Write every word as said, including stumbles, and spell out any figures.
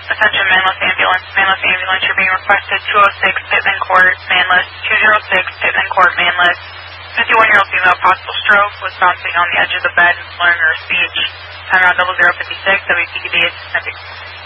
Attention, Manless Ambulance. Manless Ambulance, you're being requested two oh six Pittman Court, Manless. two oh six Pittman Court, Manless. fifty-one-year-old female, possible stroke, was bouncing on the edge of the bed and slurring her speech. Time around double zero fifty-six, W P D is